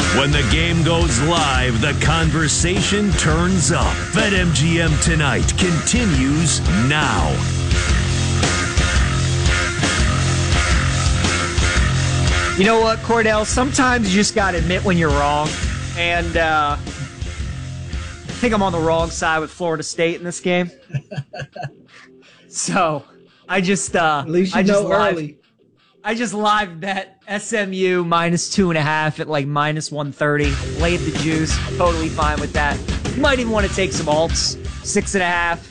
When the game goes live, the conversation turns up. BetMGM Tonight continues now. You know what, Cordell? Sometimes you just got to admit when you're wrong. And I think I'm on the wrong side with Florida State in this game. So I just at least you know early. I just live bet SMU -2.5 at like -130. Laid the juice. Totally fine with that. You might even want to take some alts. 6.5,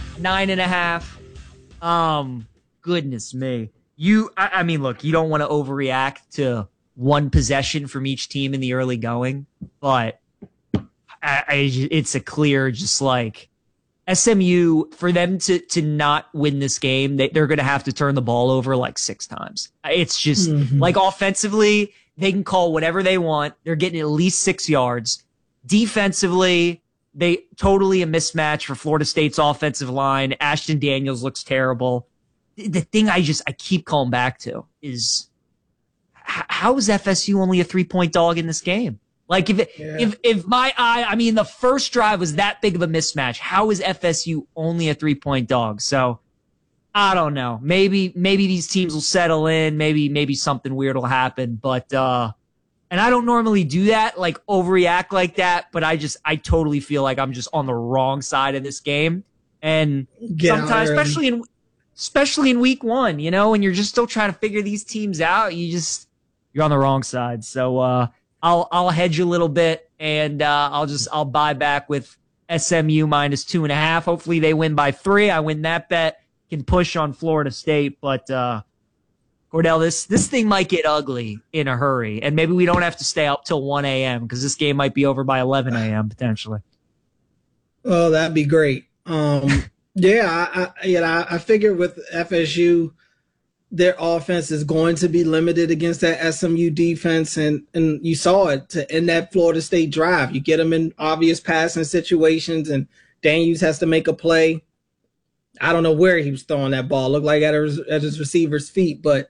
9.5. Goodness me. I mean, look, you don't want to overreact to one possession from each team in the early going, but it's a clear, just like SMU, for them to not win this game, they're going to have to turn the ball over like 6 times. It's just like offensively, they can call whatever they want. They're getting at least 6 yards. Defensively, they totally a mismatch for Florida State's offensive line. Ashton Daniels looks terrible. The thing I keep calling back to is how is FSU only a 3-point dog in this game? Like if my eye, I mean, the first drive was that big of a mismatch. How is FSU only a 3-point dog? So I don't know. Maybe these teams will settle in. Maybe something weird will happen. But and I don't normally do that, like overreact like that. But I totally feel like I'm just on the wrong side of this game. And sometimes, especially in week 1, you know, when you're just still trying to figure these teams out, you're on the wrong side. So I'll hedge a little bit, and I'll buy back with SMU -2.5. Hopefully they win by 3. I win that bet. Can push on Florida State, but Cordell, this thing might get ugly in a hurry, and maybe we don't have to stay up till 1 a.m. because this game might be over by 11 a.m. potentially. Oh, that'd be great. Yeah, I figured with FSU, their offense is going to be limited against that SMU defense, and you saw it to end that Florida State drive. You get them in obvious passing situations, and Daniels has to make a play. I don't know where he was throwing that ball. Looked like at his receiver's feet, but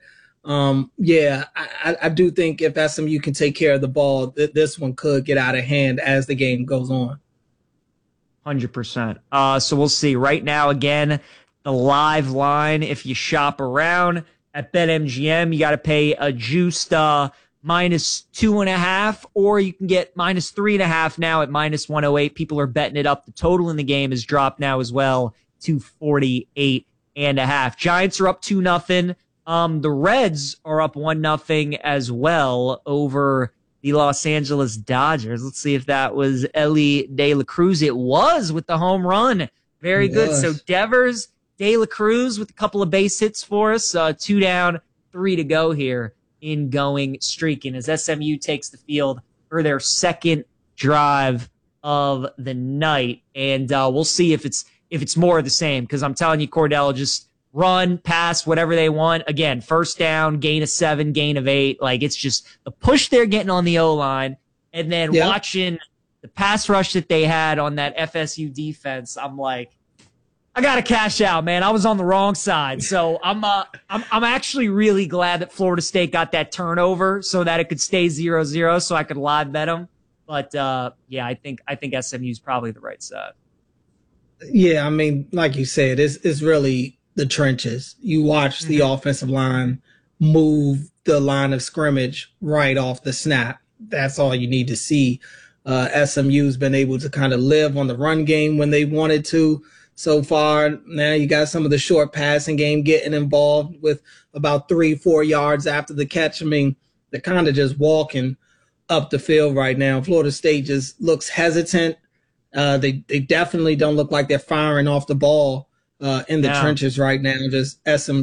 I do think if SMU can take care of the ball, this one could get out of hand as the game goes on. 100%. So we'll see. Right now, again, the live line, if you shop around at BetMGM, you got to pay a juiced -2.5, or you can get -3.5 now at -108. People are betting it up. The total in the game has dropped now as well to 48.5. Giants are up 2-0. The Reds are up 1-0 as well over the Los Angeles Dodgers. Let's see if that was Elly De La Cruz. It was, with the home run. Very good. So Devers, De La Cruz with a couple of base hits for us. 2 down, 3 to go here in going streaking as SMU takes the field for their second drive of the night. And we'll see if it's more of the same, because I'm telling you, Cordell, just run, pass, whatever they want. Again, first down, gain of 7, gain of 8. Like, it's just the push they're getting on the O-line, and then watching the pass rush that they had on that FSU defense. I'm like, I got to cash out, man. I was on the wrong side. So I'm actually really glad that Florida State got that turnover so that it could stay 0-0 so I could live bet them. But I think SMU is probably the right side. Yeah, I mean, like you said, it's really the trenches. You watch the offensive line move the line of scrimmage right off the snap. That's all you need to see. SMU's been able to kind of live on the run game when they wanted to so far. Now you got some of the short passing game getting involved with about 3-4 yards after the catch. I mean, they're kind of just walking up the field right now. Florida State just looks hesitant. They definitely don't look like they're firing off the ball in the trenches right now. Just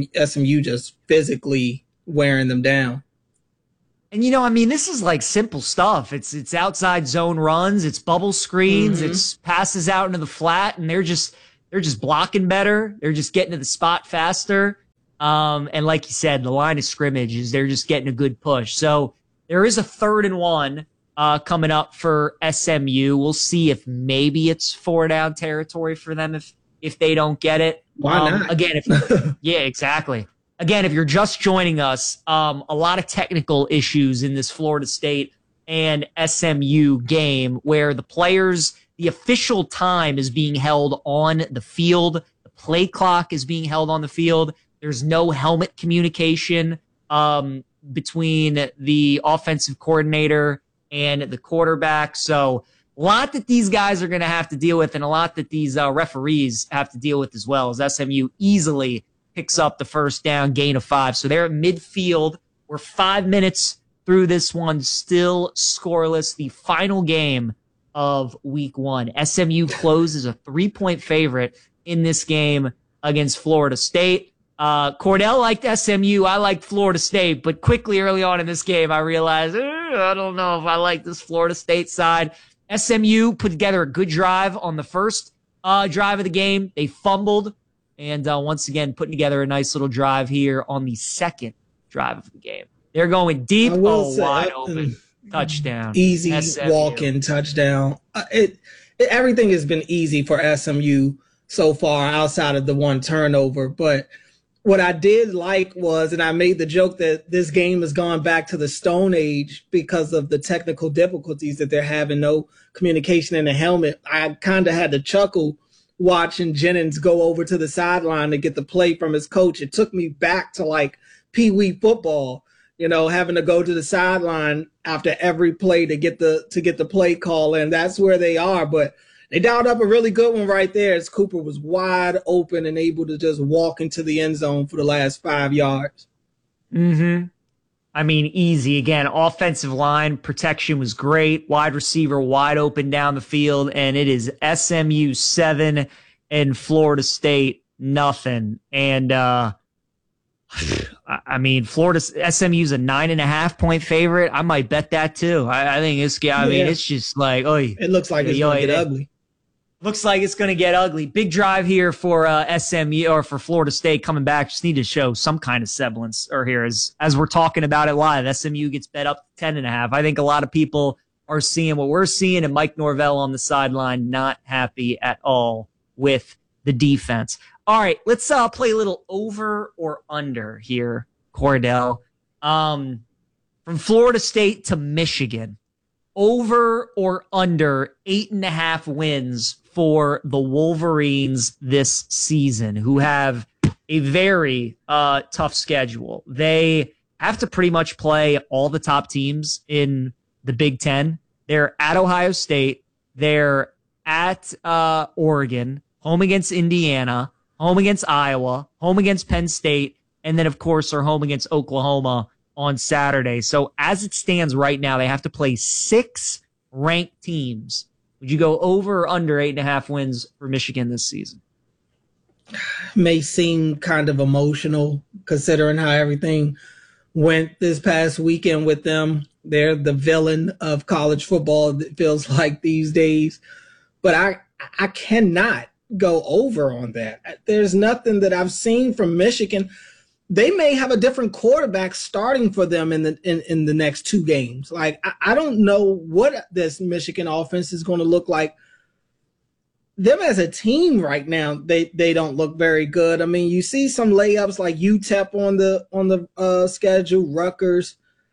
SMU just physically wearing them down. And, you know, I mean, this is like simple stuff. It's outside zone runs, it's bubble screens, it's passes out into the flat, and they're just blocking better. They're just getting to the spot faster. And like you said, the line of scrimmage is they're just getting a good push. So there is a 3rd and 1 coming up for SMU. We'll see if maybe it's 4 down territory for them if they don't get it. Why not? Again, yeah, exactly. Again, if you're just joining us, a lot of technical issues in this Florida State and SMU game where the official time is being held on the field. The play clock is being held on the field. There's no helmet communication between the offensive coordinator and the quarterback. So a lot that these guys are going to have to deal with, and a lot that these referees have to deal with as well, as SMU easily picks up the first down, gain of 5. So they're at midfield. We're 5 minutes through this one, still scoreless. The final game of week 1. SMU closes a 3-point favorite in this game against Florida State. Cordell liked SMU. I liked Florida State, but quickly early on in this game, I realized, I don't know if I like this Florida State side. SMU put together a good drive on the first drive of the game. They fumbled, and once again, putting together a nice little drive here on the second drive of the game. They're going deep, wide open touchdown. Easy SMU. walk-in touchdown. Everything has been easy for SMU so far outside of the one turnover, but what I did like was, and I made the joke that this game has gone back to the Stone Age because of the technical difficulties that they're having, no communication in the helmet. I kind of had to chuckle watching Jennings go over to the sideline to get the play from his coach. It took me back to like Pee Wee football, having to go to the sideline after every play to get the play call, and that's where they are. But they dialed up a really good one right there as Cooper was wide open and able to just walk into the end zone for the last 5 yards. Mm-hmm. I mean, easy. Again, offensive line protection was great. Wide receiver wide open down the field, and it is SMU 7 and Florida State nothing. And I mean, SMU's a 9.5-point favorite. I might bet that too. I think it's. I mean, it's just like, it looks like it's going to get ugly. Looks like it's going to get ugly. Big drive here for SMU or for Florida State coming back. Just need to show some kind of semblance or here as we're talking about it live. SMU gets bet up to 10.5. I think a lot of people are seeing what we're seeing, and Mike Norvell on the sideline not happy at all with the defense. All right, let's play a little over or under here, Cordell. From Florida State to Michigan, over or under 8.5 wins for the Wolverines this season, who have a very tough schedule. They have to pretty much play all the top teams in the Big Ten. They're at Ohio State. They're at Oregon, home against Indiana, home against Iowa, home against Penn State, and then, of course, are home against Oklahoma on Saturday. So as it stands right now, they have to play 6 ranked teams. Would you go over or under 8.5 wins for Michigan this season? May seem kind of emotional considering how everything went this past weekend with them. They're the villain of college football, it feels like these days. But I cannot go over on that. There's nothing that I've seen from Michigan. They may have a different quarterback starting for them in the next 2 games. Like, I don't know what this Michigan offense is going to look like. Them as a team right now, they don't look very good. I mean, you see some layups like UTEP on the schedule, Rutgers.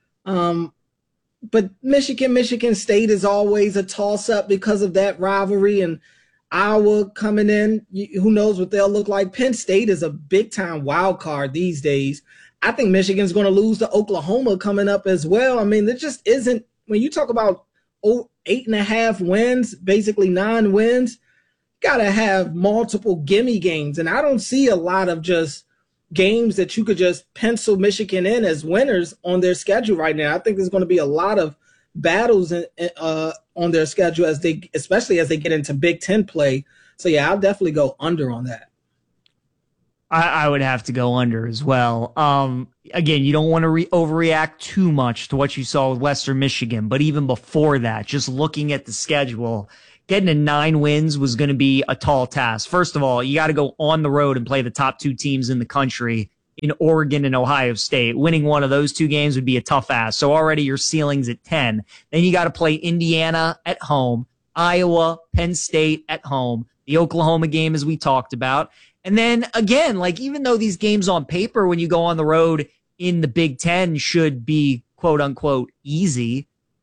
But Michigan State is always a toss-up because of that rivalry, and Iowa coming in, who knows what they'll look like. Penn State is a big-time wild card these days. I think Michigan's going to lose to Oklahoma coming up as well. I mean, there just isn't – when you talk about 8.5 wins, basically 9 wins, you got to have multiple gimme games. And I don't see a lot of just games that you could just pencil Michigan in as winners on their schedule right now. I think there's going to be a lot of battles on their schedule especially as they get into Big Ten play. So yeah, I'll definitely go under on that. I would have to go under as well. Again, you don't want to overreact too much to what you saw with Western Michigan, but even before that, just looking at the schedule, getting to 9 wins was going to be a tall task. First of all, you got to go on the road and play the top 2 teams in the country in Oregon and Ohio State. Winning one of those 2 games would be a tough ask. So already your ceiling's at 10. Then you got to play Indiana at home, Iowa, Penn State at home, the Oklahoma game as we talked about. And then again, like, even though these games on paper, when you go on the road in the Big Ten, should be quote unquote easy,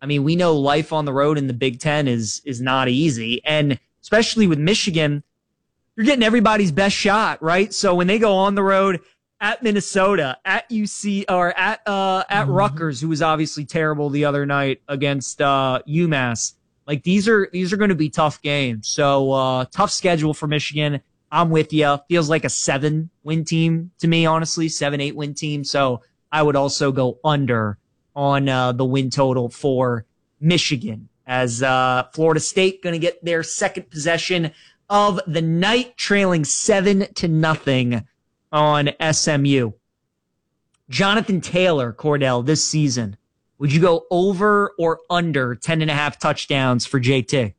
I mean, we know life on the road in the Big Ten is not easy. And especially with Michigan, you're getting everybody's best shot, right? So when they go on the road at Minnesota, at UC, or at Rutgers, who was obviously terrible the other night against UMass, like these are going to be tough games. So tough schedule for Michigan. I'm with you. Feels like a 7-win team to me, honestly, 7-8 win team. So I would also go under on the win total for Michigan, as Florida State going to get their second possession of the night, trailing 7-0 on SMU. Jonathan Taylor, Cordell, this season, would you go over or under 10.5 touchdowns for JT?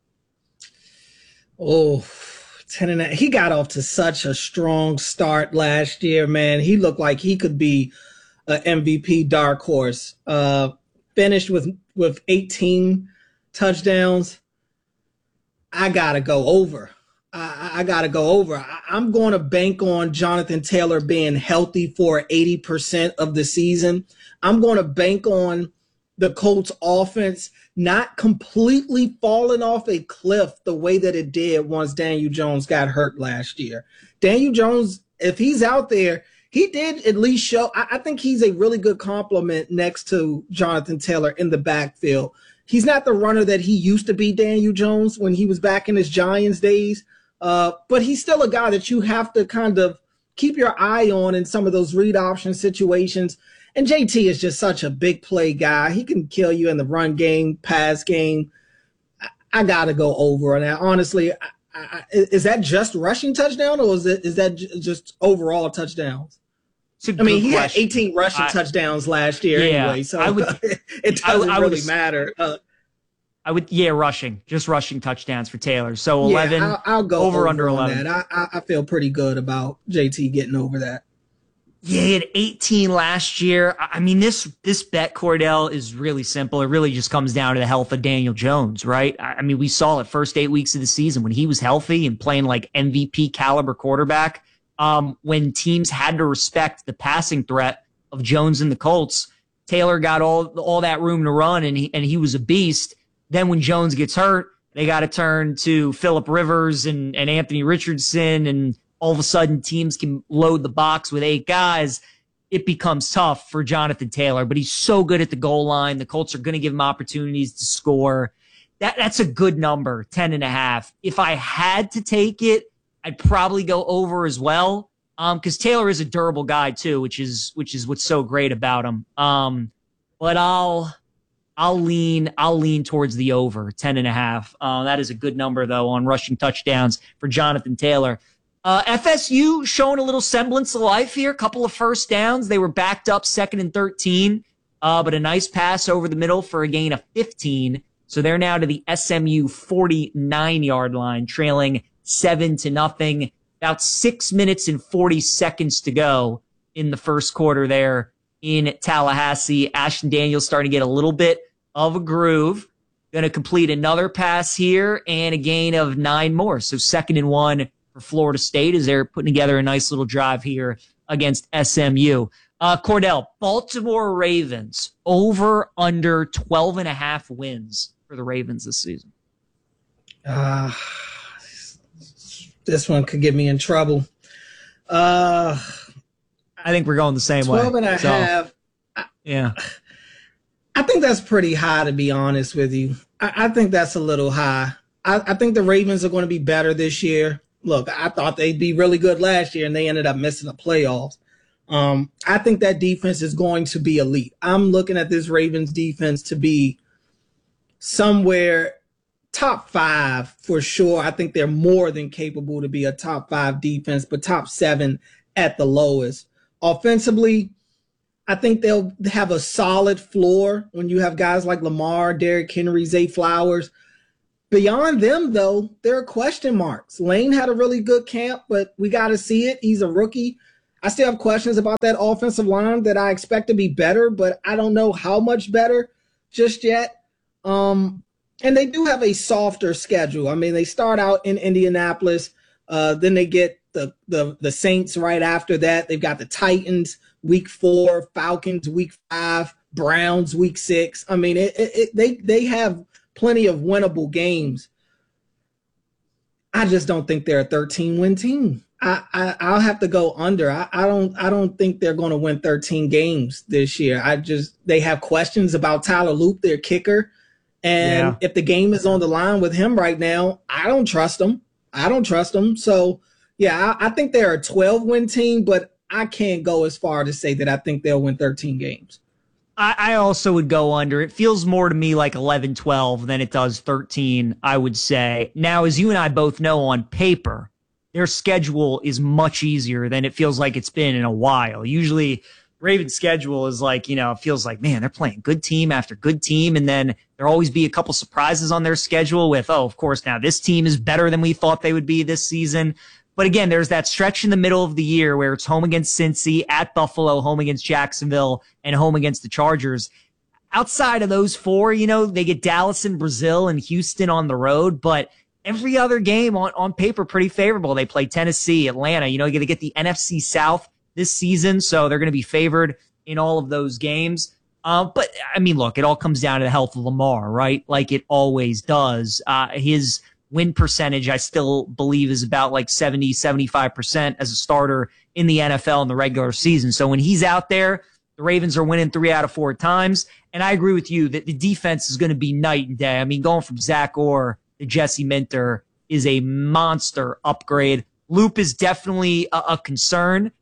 Oh, 10.5. He got off to such a strong start last year, man. He looked like he could be an MVP dark horse. Finished with 18 touchdowns. I got to go over. I got to go over. I'm going to bank on Jonathan Taylor being healthy for 80% of the season. I'm going to bank on the Colts offense not completely falling off a cliff the way that it did once Daniel Jones got hurt last year. Daniel Jones, if he's out there, he did at least show. I think he's a really good complement next to Jonathan Taylor in the backfield. He's not the runner that he used to be, Daniel Jones, when he was back in his Giants days. But he's still a guy that you have to kind of keep your eye on in some of those read option situations. And JT is just such a big play guy. He can kill you in the run game, pass game. I got to go over on that. Honestly, is that just rushing touchdown, or is that just overall touchdowns? I mean, he had 18 rushing touchdowns last year anyway, so it doesn't really matter. Just rushing touchdowns for Taylor. So 11. I'll go over under 11. That. I feel pretty good about JT getting over that. Yeah, he had 18 last year. I mean, this bet, Cordell, is really simple. It really just comes down to the health of Daniel Jones, right? I mean, we saw it first 8 weeks of the season when he was healthy and playing like MVP caliber quarterback. When teams had to respect the passing threat of Jones and the Colts, Taylor got all that room to run, and he was a beast. Then when Jones gets hurt, they got to turn to Phillip Rivers and Anthony Richardson, and all of a sudden teams can load the box with 8 guys. It becomes tough for Jonathan Taylor, but he's so good at the goal line. The Colts are going to give him opportunities to score. That's a good number, 10.5. If I had to take it, I'd probably go over as well, because Taylor is a durable guy too, which is what's so great about him. But I'll lean towards the over, 10.5. That is a good number though on rushing touchdowns for Jonathan Taylor. FSU showing a little semblance of life here. A couple of first downs. They were backed up 2nd and 13, but a nice pass over the middle for a gain of 15. So they're now to the SMU 49-yard line, trailing 7-0. About 6 minutes and 40 seconds to go in the first quarter there in Tallahassee. Ashton Daniels starting to get a little bit of a groove. Going to complete another pass here and a gain of 9 more. So 2nd and 1 for Florida State as they're putting together a nice little drive here against SMU. Cordell, Baltimore Ravens, over under 12.5 wins for the Ravens this season. This one could get me in trouble. I think we're going the same 12 way. 12.5. Yeah. I think that's pretty high, to be honest with you. I think that's a little high. I think the Ravens are going to be better this year. Look, I thought they'd be really good last year, and they ended up missing the playoffs. I think that defense is going to be elite. I'm looking at this Ravens defense to be somewhere top 5 for sure. I think they're more than capable to be a top 5 defense, but top 7 at the lowest. Offensively, I think they'll have a solid floor when you have guys like Lamar, Derrick Henry, Zay Flowers. Beyond them, though, there are question marks. Lane had a really good camp, but we got to see it. He's a rookie. I still have questions about that offensive line that I expect to be better, but I don't know how much better just yet. And they do have a softer schedule. I mean, they start out in Indianapolis, then they get the Saints right after that. They've got the Titans week 4, Falcons week 5, Browns week 6. I mean, they have plenty of winnable games. I just don't think they're a 13-win team. I'll have to go under. I don't think they're going to win 13 games this year. They have questions about Tyler Loop, their kicker. And if the game is on the line with him right now, I don't trust him. So, yeah, I think they're a 12-win team, but I can't go as far to say that I think they'll win 13 games. I also would go under. It feels more to me like 11, 12 than it does 13, I would say. Now, as you and I both know on paper, their schedule is much easier than it feels like it's been in a while. Usually, Ravens' schedule is like, it feels like, man, they're playing good team after good team. And then there'll always be a couple surprises on their schedule with, of course, now this team is better than we thought they would be this season. But again, there's that stretch in the middle of the year where it's home against Cincy, at Buffalo, home against Jacksonville, and home against the Chargers. Outside of those 4, they get Dallas and Brazil and Houston on the road, but every other game on paper pretty favorable. They play Tennessee, Atlanta. You're going to get the NFC South this season, so they're going to be favored in all of those games. But, I mean, look, it all comes down to the health of Lamar, right? Like it always does. His win percentage, I still believe, is about like 70, 75% as a starter in the NFL in the regular season. So when he's out there, the Ravens are winning 3 out of 4 times. And I agree with you that the defense is going to be night and day. I mean, going from Zach Orr to Jesse Minter is a monster upgrade. Loop is definitely a concern,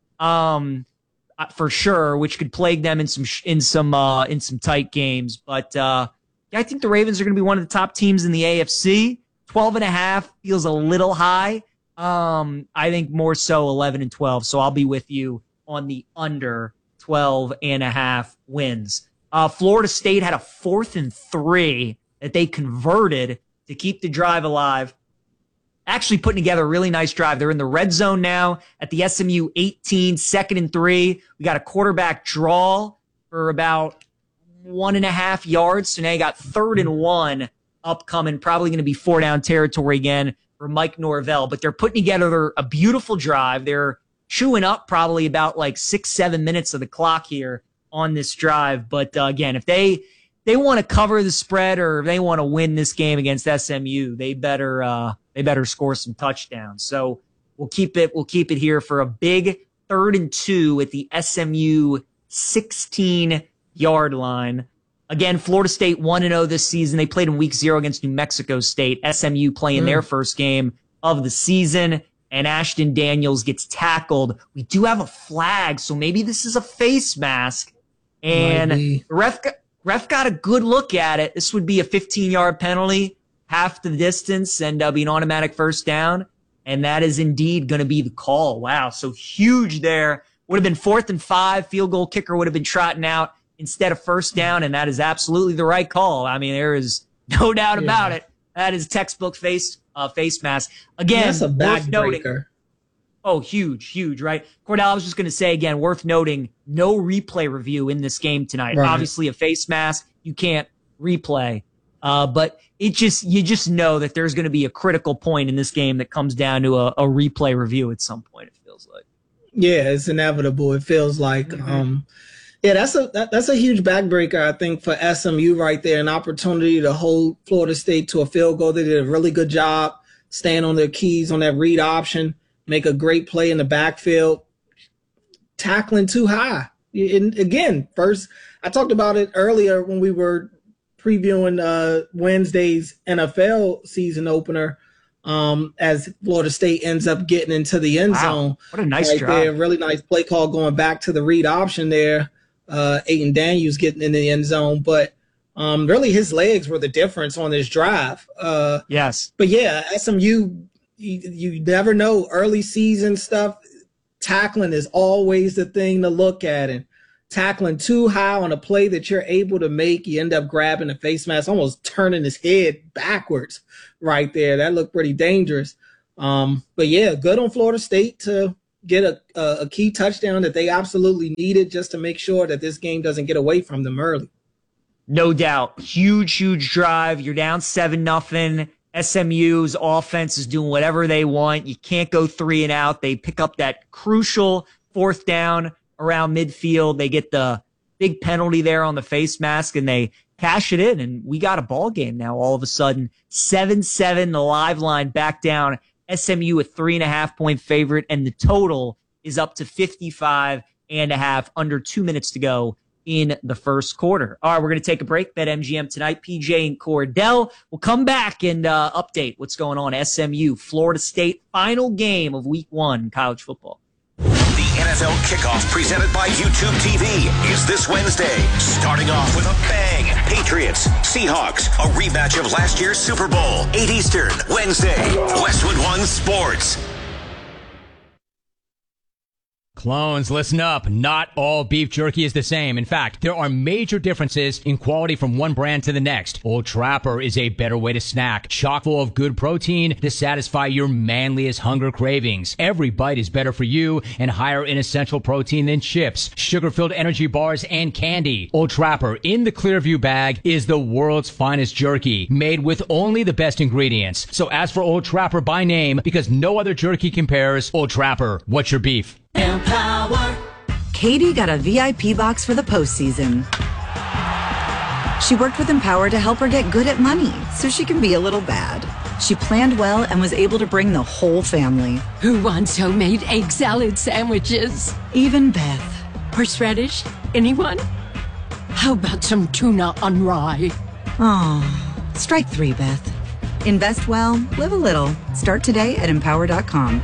for sure, which could plague them in some tight games. But I think the Ravens are going to be one of the top teams in the AFC. 12.5 feels a little high. I think more so 11 and 12. So I'll be with you on the under 12.5 wins. Florida State had a 4th and 3 that they converted to keep the drive alive. Actually putting together a really nice drive. They're in the red zone now at the SMU 18, 2nd and 3. We got a quarterback draw for about 1.5 yards. So now you got 3rd and 1 upcoming, probably going to be 4-down territory again for Mike Norvell. But they're putting together a beautiful drive. They're chewing up probably about like 6-7 minutes of the clock here on this drive. But again, if they want to cover the spread or if they want to win this game against SMU, they better score some touchdowns. So we'll keep it here for a big 3rd and 2 at the SMU 16-yard line. Again, Florida State 1-0 this season. They played in week 0 against New Mexico State. SMU playing their first game of the season, and Ashton Daniels gets tackled. We do have a flag, so maybe this is a face mask. And the ref got a good look at it. This would be a 15-yard penalty, half the distance, and be an automatic first down. And that is indeed going to be the call. Wow, so huge there. Would have been 4th and 5. Field goal kicker would have been trotting out instead of first down, and that is absolutely the right call. I mean, there is no doubt about it. That is textbook face mask. Again, that's a backbreaker. Oh, huge, right? Cordell, I was just going to say again, worth noting, no replay review in this game tonight. Right. Obviously, a face mask, you can't replay. But you just know that there's going to be a critical point in this game that comes down to a replay review at some point, it feels like. Yeah, it's inevitable. It feels like, yeah, that's a huge backbreaker, I think, for SMU right there. An opportunity to hold Florida State to a field goal. They did a really good job staying on their keys on that read option, make a great play in the backfield, tackling too high. And again, first, I talked about it earlier when we were previewing Wednesday's NFL season opener, as Florida State ends up getting into the end zone. What a nice drive. There. Really nice play call going back to the read option there. Aiden Daniels getting in the end zone, but really his legs were the difference on this drive. Yes. But yeah, SMU, you never know. Early season stuff, tackling is always the thing to look at. And tackling too high on a play that you're able to make, you end up grabbing the face mask, almost turning his head backwards right there. That looked pretty dangerous. But yeah, good on Florida State to get a key touchdown that they absolutely needed just to make sure that this game doesn't get away from them early. No doubt. Huge drive. You're down 7-0. SMU's offense is doing whatever they want. You can't go 3 and out. They pick up that crucial 4th down around midfield. They get the big penalty there on the face mask, and they cash it in, and we got a ball game now. All of a sudden, 7-7, the live line back down. SMU a 3.5-point favorite, and the total is up to 55.5, under 2 minutes to go in the first quarter. All right, we're going to take a break. BetMGM tonight. PJ and Cordell will come back and update what's going on. SMU, Florida State, final game of week 1 college football. The NFL kickoff presented by YouTube TV is this Wednesday. Starting off with a bang. Patriots, Seahawks, a rematch of last year's Super Bowl. 8 Eastern, Wednesday. Westwood One Sports. Clones, listen up. Not all beef jerky is the same. In fact, there are major differences in quality from one brand to the next. Old Trapper is a better way to snack, chock full of good protein to satisfy your manliest hunger cravings. Every bite is better for you and higher in essential protein than chips, sugar-filled energy bars, and candy. Old Trapper in the Clearview bag is the world's finest jerky, made with only the best ingredients. So ask for Old Trapper by name because no other jerky compares. Old Trapper, what's your beef? Empower. Katie got a VIP box for the postseason. She worked with Empower to help her get good at money so she can be a little bad. She planned well and was able to bring the whole family. Who wants homemade egg salad sandwiches? Even Beth. Horseradish? Anyone? How about some tuna on rye? Oh, strike 3, Beth. Invest well, live a little. Start today at Empower.com.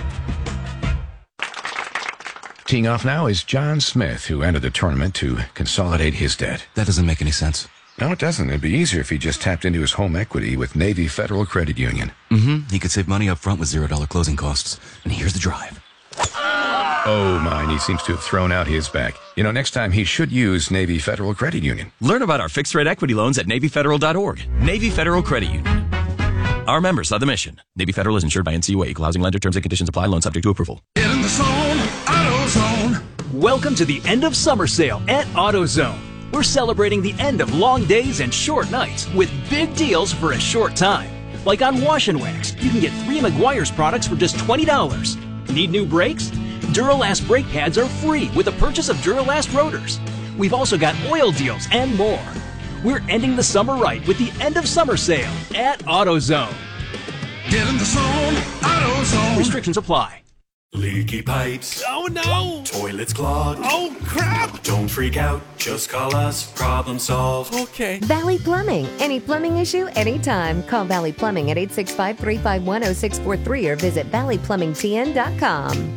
Teeing off now is John Smith, who entered the tournament to consolidate his debt. That doesn't make any sense. No, it doesn't. It'd be easier if he just tapped into his home equity with Navy Federal Credit Union. He could save money up front with $0 closing costs. And here's the drive. Oh, mine. He seems to have thrown out his back. You know, next time he should use Navy Federal Credit Union. Learn about our fixed-rate equity loans at NavyFederal.org. Navy Federal Credit Union. Our members are the mission. Navy Federal is insured by NCUA. Equal housing lender. Terms and conditions apply. Loan subject to approval. Get in the zone. AutoZone. Welcome to the end of summer sale at AutoZone. We're celebrating the end of long days and short nights with big deals for a short time. Like on Wash and Wax, you can get 3 Meguiar's products for just $20. Need new brakes? Duralast brake pads are free with the purchase of Duralast rotors. We've also got oil deals and more. We're ending the summer right with the end of summer sale at AutoZone. Get in the zone. AutoZone. Restrictions apply. Leaky pipes. Oh no! Toilets clogged. Oh crap! Don't freak out. Just call us. Problem solved. Okay. Valley Plumbing. Any plumbing issue, anytime. Call Valley Plumbing at 865-351-0643 or visit valleyplumbingtn.com.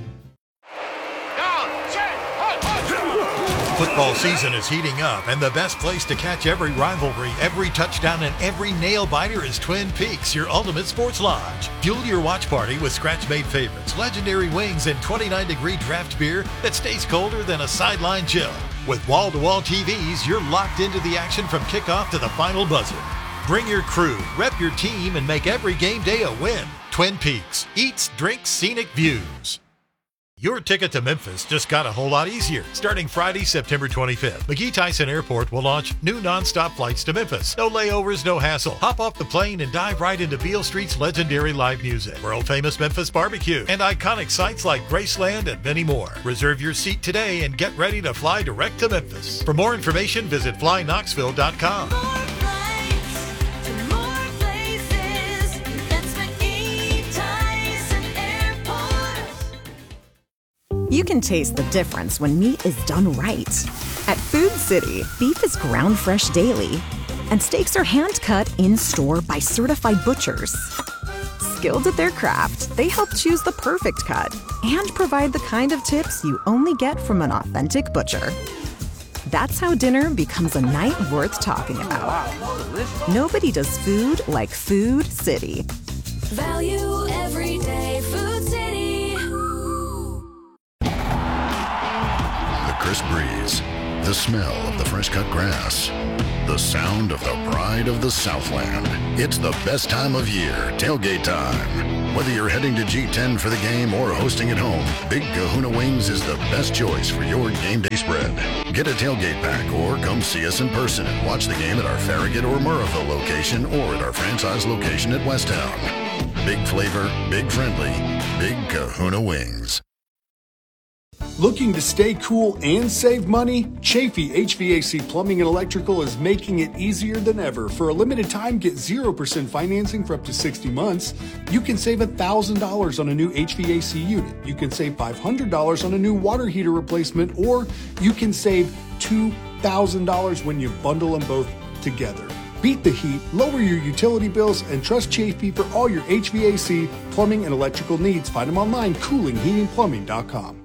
Football season is heating up, and the best place to catch every rivalry, every touchdown, and every nail-biter is Twin Peaks, your ultimate sports lodge. Fuel your watch party with scratch-made favorites, legendary wings, and 29-degree draft beer that stays colder than a sideline chill. With wall-to-wall TVs, you're locked into the action from kickoff to the final buzzer. Bring your crew, rep your team, and make every game day a win. Twin Peaks. Eats, drinks, scenic views. Your ticket to Memphis just got a whole lot easier. Starting Friday, September 25th, McGee Tyson Airport will launch new nonstop flights to Memphis. No layovers, no hassle. Hop off the plane and dive right into Beale Street's legendary live music, world-famous Memphis barbecue, and iconic sites like Graceland and many more. Reserve your seat today and get ready to fly direct to Memphis. For more information, visit flyknoxville.com. You can taste the difference when meat is done right. At Food City, beef is ground fresh daily, and steaks are hand-cut in-store by certified butchers. Skilled at their craft, they help choose the perfect cut and provide the kind of tips you only get from an authentic butcher. That's how dinner becomes a night worth talking about. Nobody does food like Food City. Value every day, Food City. Crisp breeze, the smell of the fresh-cut grass, the sound of the pride of the Southland. It's the best time of year, tailgate time. Whether you're heading to G10 for the game or hosting at home, Big Kahuna Wings is the best choice for your game day spread. Get a tailgate pack or come see us in person and watch the game at our Farragut or Murrahville location or at our franchise location at Westtown. Big flavor, big friendly, Big Kahuna Wings. Looking to stay cool and save money? Chafee HVAC Plumbing and Electrical is making it easier than ever. For a limited time, get 0% financing for up to 60 months. You can save $1,000 on a new HVAC unit. You can save $500 on a new water heater replacement, or you can save $2,000 when you bundle them both together. Beat the heat, lower your utility bills, and trust Chafee for all your HVAC, plumbing, and electrical needs. Find them online, coolingheatingplumbing.com.